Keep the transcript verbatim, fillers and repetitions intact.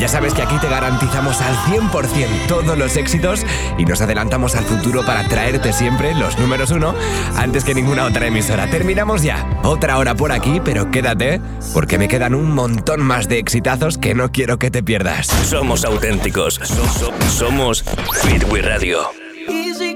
Ya sabes que aquí te garantizamos al cien por ciento todos los éxitos y nos adelantamos al futuro para traerte siempre los números uno antes que ninguna otra emisora. Terminamos ya. Otra hora por aquí, pero quédate porque me quedan un montón más de exitazos que no quiero que te pierdas. Somos auténticos. So- so- somos Beat We Radio.